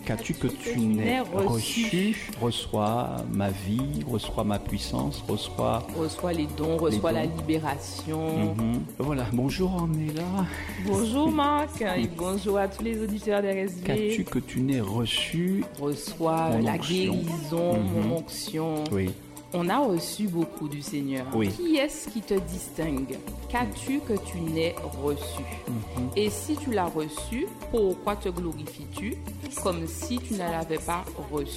Qu'as-tu que tu n'aies reçu? Reçois ma vie, reçois ma puissance, reçois les dons, reçois la libération. Voilà, bonjour Ornella. Bonjour Marc et bonjour à tous les auditeurs d'RSV. Qu'as-tu que tu n'aies reçu? Reçois la guérison, mon onction. Oui. On a reçu beaucoup du Seigneur. Oui. Qui est-ce qui te distingue? Qu'as-tu que tu n'aies reçu? Et si tu l'as reçu, pourquoi te glorifies-tu comme si tu ne l'avais pas reçu?